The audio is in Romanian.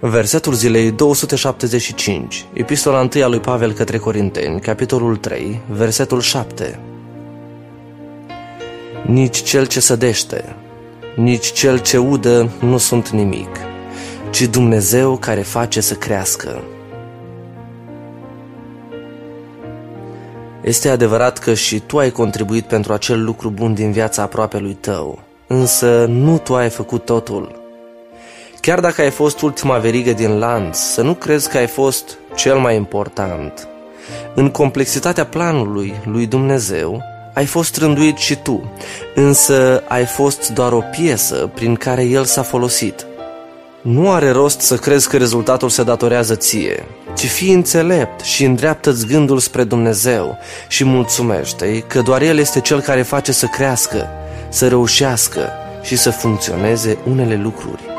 Versetul zilei 275, Epistola 1 a lui Pavel către Corinteni, capitolul 3, versetul 7. Nici cel ce sădește, nici cel ce udă nu sunt nimic, ci Dumnezeu care face să crească. Este adevărat că și tu ai contribuit pentru acel lucru bun din viața aproapelui tău, însă nu tu ai făcut totul. Chiar dacă ai fost ultima verigă din lanț, să nu crezi că ai fost cel mai important. În complexitatea planului lui Dumnezeu, ai fost rânduit și tu, însă ai fost doar o piesă prin care El s-a folosit. Nu are rost să crezi că rezultatul se datorează ție, ci fii înțelept și îndreaptă-ți gândul spre Dumnezeu și mulțumește-i că doar El este Cel care face să crească, să reușească și să funcționeze unele lucruri.